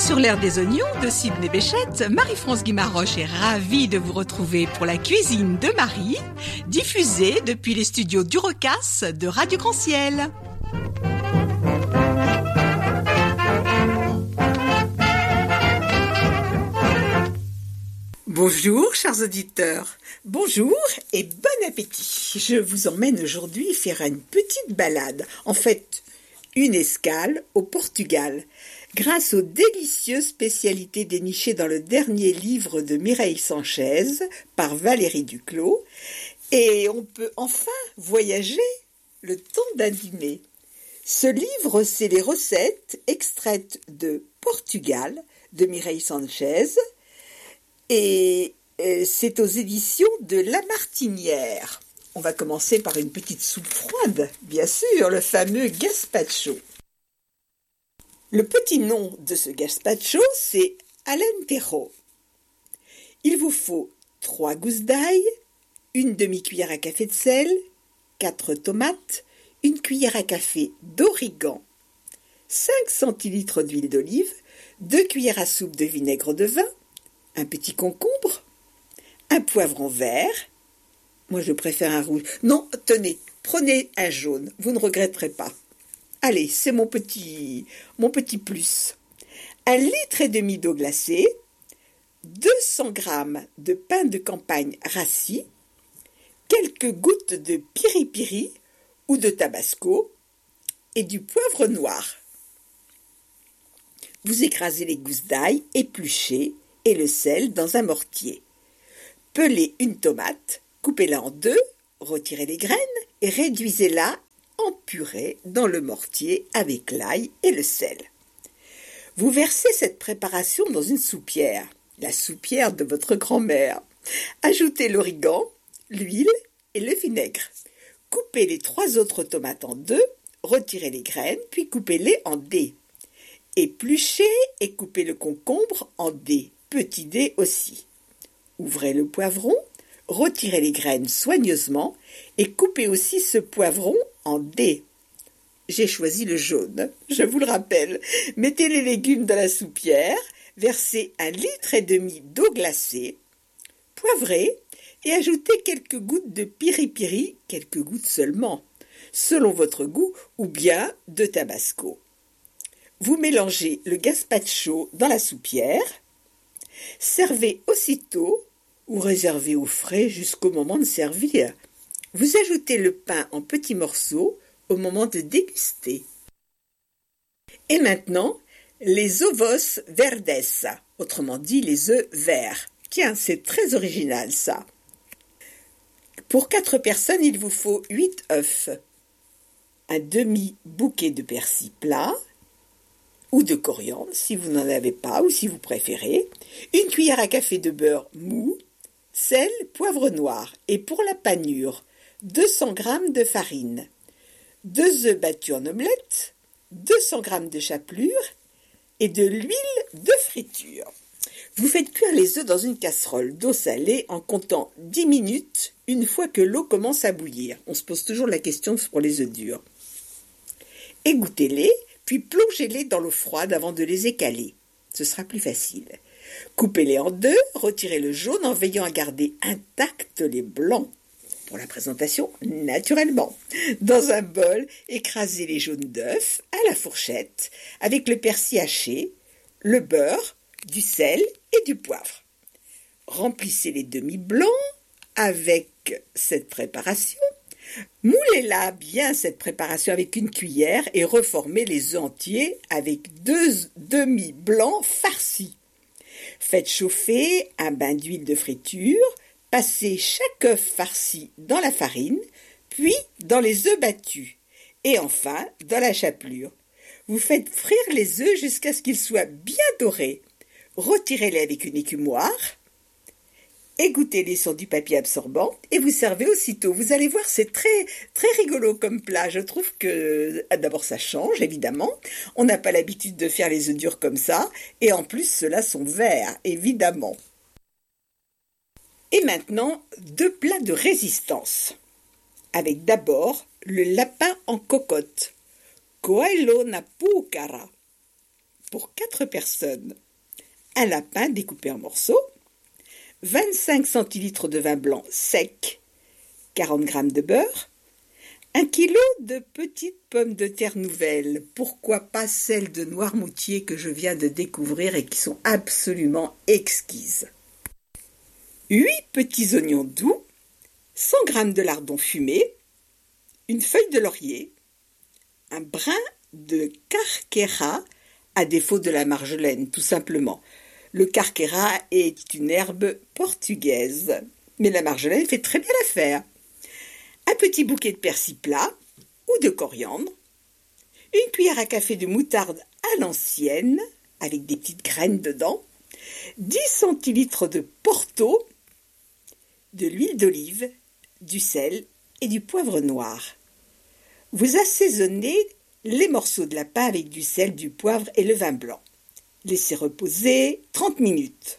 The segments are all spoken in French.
sur l'air des oignons de Sydney Béchette, Marie-France Guimaroche est ravie de vous retrouver pour la cuisine de Marie, diffusée depuis les studios du Rocas de Radio Grand Ciel. Bonjour chers auditeurs, bonjour et bon appétit. Je vous emmène aujourd'hui faire une petite balade, en fait une escale au Portugal, grâce aux délicieuses spécialités dénichées dans le dernier livre de Mireille Sanchez par Valérie Duclos. Et on peut enfin voyager le temps d'un dîner. Ce livre, c'est les recettes extraites de Portugal de Mireille Sanchez et c'est aux éditions de La Martinière. On va commencer par une petite soupe froide, bien sûr, le fameux gazpacho. Le petit nom de ce gazpacho, c'est alentejo. Il vous faut 3 gousses d'ail, une demi-cuillère à café de sel, 4 tomates, une cuillère à café d'origan, 5 centilitres d'huile d'olive, 2 cuillères à soupe de vinaigre de vin, un petit concombre, un poivron vert. Moi, je préfère un rouge. Non, tenez, prenez un jaune, vous ne regretterez pas. Allez, c'est mon petit plus. 1,5 litre d'eau glacée, 200 g de pain de campagne rassis, quelques gouttes de piri-piri ou de tabasco et du poivre noir. Vous écrasez les gousses d'ail épluchées et le sel dans un mortier. Pelez une tomate, coupez-la en 2, retirez les graines et réduisez-la en purée dans le mortier avec l'ail et le sel. Vous versez cette préparation dans une soupière, la soupière de votre grand-mère. Ajoutez l'origan, l'huile et le vinaigre. Coupez les 3 autres tomates en 2, retirez les graines, puis coupez-les en dés. Épluchez et coupez le concombre en dés, petits dés aussi. Ouvrez le poivron, retirez les graines soigneusement et coupez aussi ce poivron en dés. J'ai choisi le jaune, je vous le rappelle. Mettez les légumes dans la soupière, versez 1,5 litre d'eau glacée, poivrez et ajoutez quelques gouttes de piri-piri, quelques gouttes seulement, selon votre goût, ou bien de tabasco. Vous mélangez le gazpacho dans la soupière, servez aussitôt ou réservez au frais jusqu'au moment de servir. Vous ajoutez le pain en petits morceaux au moment de déguster. Et maintenant, les ovos verdes, autrement dit les œufs verts. Tiens, c'est très original ça. Pour 4 personnes, il vous faut 8 œufs, un demi-bouquet de persil plat, ou de coriandre si vous n'en avez pas ou si vous préférez, une cuillère à café de beurre mou, sel, poivre noir et pour la panure, 200 g de farine, 2 œufs battus en omelette, 200 g de chapelure et de l'huile de friture. Vous faites cuire les œufs dans une casserole d'eau salée en comptant 10 minutes une fois que l'eau commence à bouillir. On se pose toujours la question pour les œufs durs. Égouttez-les, puis plongez-les dans l'eau froide avant de les écaler. Ce sera plus facile. Coupez-les en 2, retirez le jaune en veillant à garder intacts les blancs. Pour la présentation, naturellement. Dans un bol, écrasez les jaunes d'œufs à la fourchette avec le persil haché, le beurre, du sel et du poivre. Remplissez les demi-blancs avec cette préparation. Moulez-la bien cette préparation avec une cuillère et reformez les œufs entiers avec 2 demi-blancs farcis. Faites chauffer un bain d'huile de friture, passez chaque œuf farci dans la farine, puis dans les œufs battus et enfin dans la chapelure. Vous faites frire les œufs jusqu'à ce qu'ils soient bien dorés. Retirez-les avec une écumoire. Égouttez-les sur du papier absorbant et vous servez aussitôt. Vous allez voir, c'est très, très rigolo comme plat. Je trouve que, d'abord, ça change, évidemment. On n'a pas l'habitude de faire les œufs durs comme ça. Et en plus, ceux-là sont verts, évidemment. Et maintenant, 2 plats de résistance. Avec d'abord le lapin en cocotte. Coelho na pucara. pour 4 personnes. Un lapin découpé en morceaux, 25 centilitres de vin blanc sec, 40 g de beurre, 1 kilo de petites pommes de terre nouvelles, pourquoi pas celles de Noirmoutier que je viens de découvrir et qui sont absolument exquises. 8 petits oignons doux, 100 g de lardons fumés, une feuille de laurier, un brin de carqueira, à défaut de la marjolaine, tout simplement. Le carqueira est une herbe portugaise, mais la marjolaine fait très bien l'affaire. Un petit bouquet de persil plat ou de coriandre, une cuillère à café de moutarde à l'ancienne, avec des petites graines dedans, 10 centilitres de Porto, de l'huile d'olive, du sel et du poivre noir. Vous assaisonnez les morceaux de lapin avec du sel, du poivre et le vin blanc. Laissez reposer 30 minutes.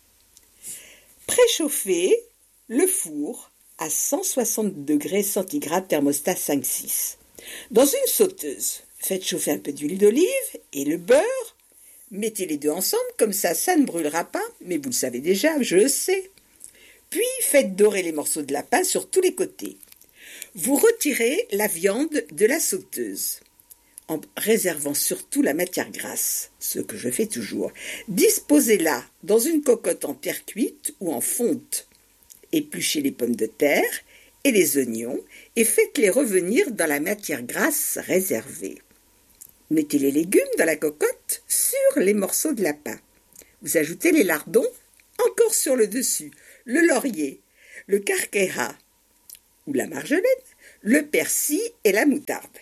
Préchauffez le four à 160 degrés centigrades, thermostat 5-6. Dans une sauteuse, faites chauffer un peu d'huile d'olive et le beurre. Mettez les deux ensemble, comme ça ne brûlera pas, mais vous le savez déjà, je le sais. Puis faites dorer les morceaux de lapin sur tous les côtés. Vous retirez la viande de la sauteuse, en réservant surtout la matière grasse, ce que je fais toujours. Disposez-la dans une cocotte en terre cuite ou en fonte. Épluchez les pommes de terre et les oignons et faites-les revenir dans la matière grasse réservée. Mettez les légumes dans la cocotte sur les morceaux de lapin. Vous ajoutez les lardons encore sur le dessus, le laurier, le carqueira ou la marjolaine, le persil et la moutarde.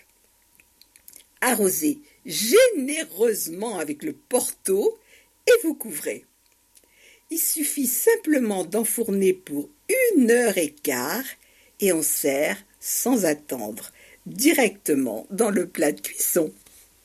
Arrosez généreusement avec le Porto et vous couvrez. Il suffit simplement d'enfourner pour 1h15 et on sert sans attendre, directement dans le plat de cuisson.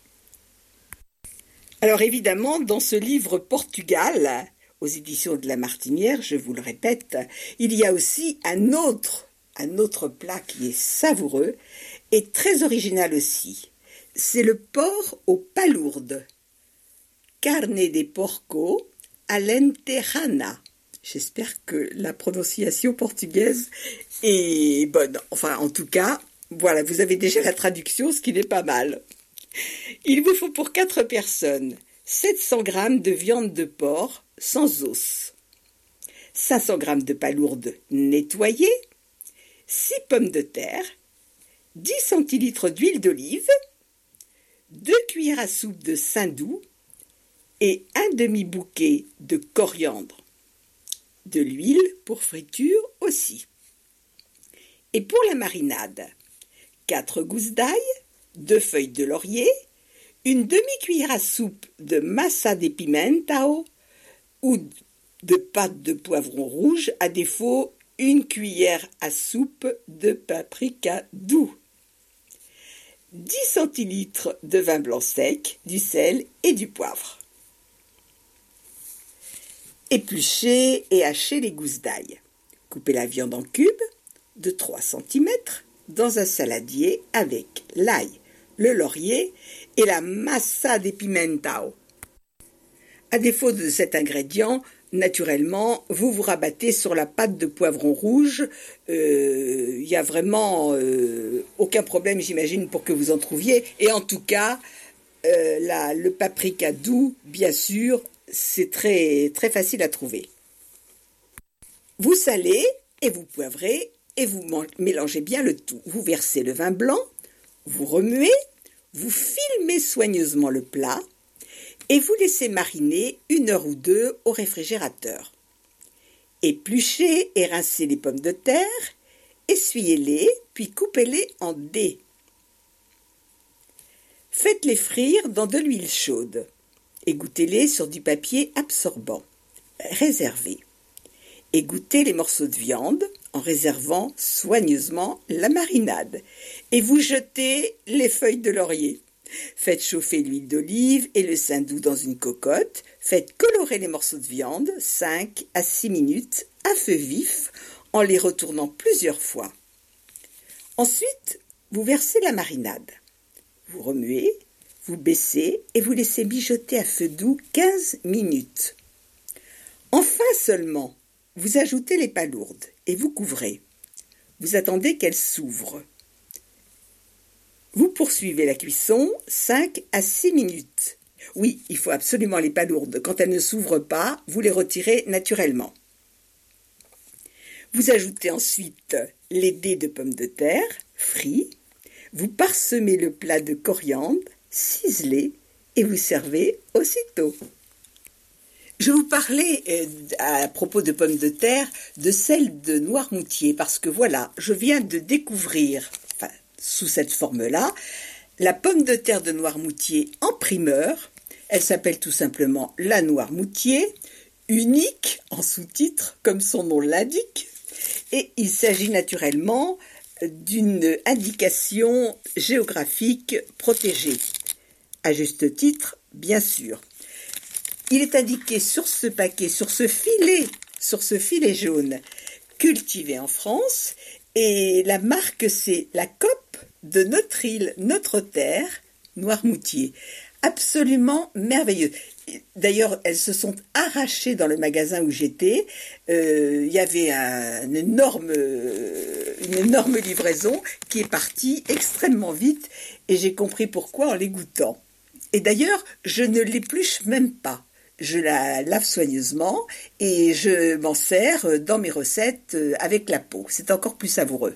Alors évidemment, dans ce livre Portugal, aux éditions de La Martinière, je vous le répète, il y a aussi un autre plat qui est savoureux et très original aussi. C'est le porc aux palourdes. Carne de porco à l'enterrana. J'espère que la prononciation portugaise est bonne. Enfin, en tout cas, voilà, vous avez déjà la traduction, ce qui n'est pas mal. Il vous faut pour 4 personnes 700 g de viande de porc sans os, 500 g de palourdes nettoyées, 6 pommes de terre, 10 centilitres d'huile d'olive, 2 cuillères à soupe de saindoux et un demi-bouquet de coriandre. De l'huile pour friture aussi. Et pour la marinade, 4 gousses d'ail, 2 feuilles de laurier, une demi-cuillère à soupe de massa de pimentao ou de pâte de poivron rouge, à défaut, une cuillère à soupe de paprika doux. 10 centilitres de vin blanc sec, du sel et du poivre. Épluchez et hachez les gousses d'ail. Coupez la viande en cubes de 3 cm dans un saladier avec l'ail, le laurier et la massa de pimentao. À défaut de cet ingrédient, naturellement, vous vous rabattez sur la pâte de poivron rouge. Il n'y a vraiment aucun problème, j'imagine, pour que vous en trouviez. Et en tout cas, le paprika doux, bien sûr, c'est très, très facile à trouver. Vous salez et vous poivrez et vous mélangez bien le tout. Vous versez le vin blanc, vous remuez, vous filmez soigneusement le plat et vous laissez mariner 1 heure ou 2 au réfrigérateur. Épluchez et rincez les pommes de terre, essuyez-les, puis coupez-les en dés. Faites-les frire dans de l'huile chaude. Égouttez-les sur du papier absorbant. Réservez. Égouttez les morceaux de viande en réservant soigneusement la marinade. Et vous jetez les feuilles de laurier. Faites chauffer l'huile d'olive et le saindoux dans une cocotte. Faites colorer les morceaux de viande 5 à 6 minutes à feu vif en les retournant plusieurs fois. Ensuite, vous versez la marinade. Vous remuez, Vous baissez et vous laissez mijoter à feu doux 15 minutes. Enfin seulement, vous ajoutez les palourdes et vous couvrez. Vous attendez qu'elles s'ouvrent. Vous poursuivez la cuisson 5 à 6 minutes. Oui, il faut absolument les palourdes. Quand elles ne s'ouvrent pas, vous les retirez naturellement. Vous ajoutez ensuite les dés de pommes de terre frits. Vous parsemez le plat de coriandre ciselé et vous servez aussitôt. Je vous parlais à propos de pommes de terre de celle de Noirmoutier parce que voilà, je viens de découvrir, sous cette forme-là, la pomme de terre de Noirmoutier en primeur. Elle s'appelle tout simplement la Noirmoutier, unique en sous-titre comme son nom l'indique, et il s'agit naturellement d'une indication géographique protégée. À juste titre, bien sûr. Il est indiqué sur ce paquet, sur ce filet jaune, cultivé en France, et la marque c'est la COP de notre île, notre terre, Noirmoutier. Absolument merveilleux. D'ailleurs, elles se sont arrachées dans le magasin où j'étais. Il y avait une énorme livraison qui est partie extrêmement vite et j'ai compris pourquoi en les goûtant. Et d'ailleurs, je ne l'épluche même pas. Je la lave soigneusement et je m'en sers dans mes recettes avec la peau. C'est encore plus savoureux.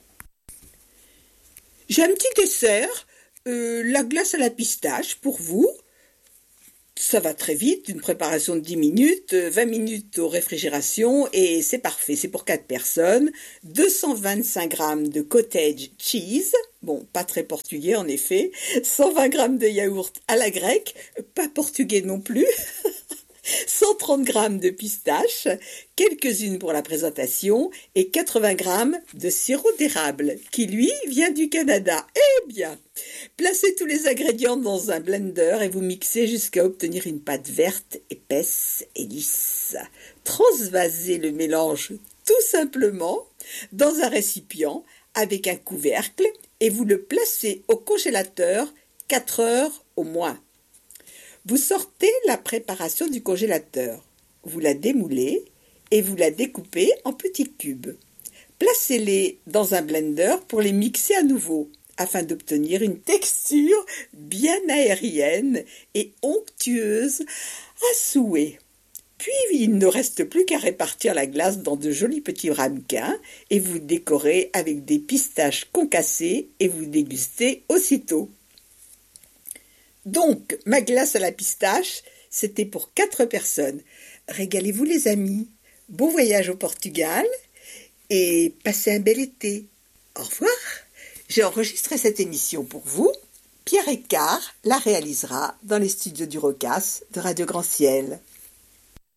J'ai un petit dessert, la glace à la pistache pour vous. Ça va très vite, une préparation de 10 minutes, 20 minutes au réfrigération et c'est parfait, c'est pour 4 personnes. 225 g de cottage cheese, bon, pas très portugais en effet, 120 g de yaourt à la grecque, pas portugais non plus, 130 g de pistaches, quelques-unes pour la présentation et 80 g de sirop d'érable qui lui vient du Canada. Eh bien, placez tous les ingrédients dans un blender et vous mixez jusqu'à obtenir une pâte verte, épaisse et lisse. Transvasez le mélange tout simplement dans un récipient avec un couvercle et vous le placez au congélateur 4 heures au moins. Vous sortez la préparation du congélateur, vous la démoulez et vous la découpez en petits cubes. Placez-les dans un blender pour les mixer à nouveau, afin d'obtenir une texture bien aérienne et onctueuse à souhait. Puis il ne reste plus qu'à répartir la glace dans de jolis petits ramequins et vous décorez avec des pistaches concassées et vous dégustez aussitôt. Donc, ma glace à la pistache, c'était pour 4 personnes. Régalez-vous les amis, bon voyage au Portugal et passez un bel été. Au revoir. J'ai enregistré cette émission pour vous. Pierre Écart la réalisera dans les studios du Rocas de Radio Grand Ciel.